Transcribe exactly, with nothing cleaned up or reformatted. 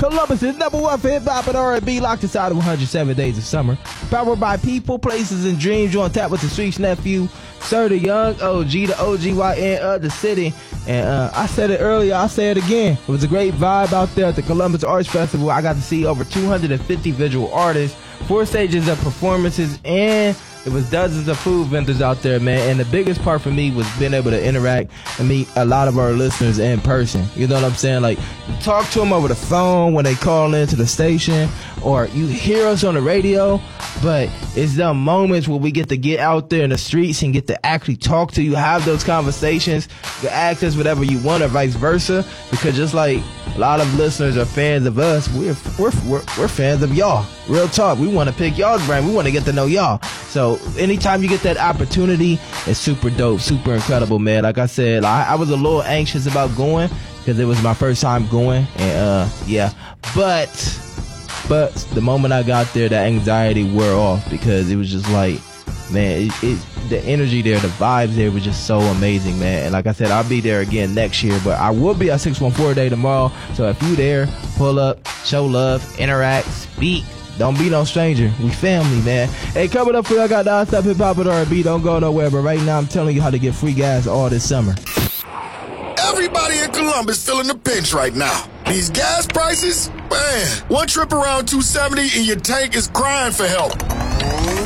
Columbus' number one for hip-hop and R and B, locked inside of one hundred seven days of summer. Powered by people, places, and dreams. You on tap with the Streets nephew, Sir the Young O G, the O G Y N of the city. And uh, I said it earlier, I'll say it again. It was a great vibe out there at the Columbus Arts Festival. I got to see over two hundred fifty visual artists, four stages of performances, and it was dozens of food vendors out there, man. And the biggest part for me was being able to interact and meet a lot of our listeners in person. You know what I'm saying? Like, talk to them over the phone when they call into the station, or you hear us on the radio. But it's the moments where we get to get out there in the streets and get to actually talk to you, have those conversations, you ask us whatever you want, or vice versa. Because just like a lot of listeners are fans of us, we're we're we're, we're fans of y'all. Real talk. We want to pick y'all's brain. We want to get to know y'all. So anytime you get that opportunity, it's super dope, super incredible, man. Like I said, I, I was a little anxious about going because it was my first time going, and uh, yeah. But but the moment I got there, that anxiety wore off because it was just like, man, it, it the energy there, the vibes there was just so amazing, man. And like I said, I'll be there again next year, but I will be at six one four Day tomorrow. So if you there, pull up, show love, interact, speak. Don't be no stranger. We family, man. Hey, coming up for you, I got non-stop hip-hop and R and B. Don't go nowhere, but right now I'm telling you how to get free gas all this summer. Everybody in Columbus feeling the pinch right now. These gas prices, man, one trip around two seventy and your tank is crying for help.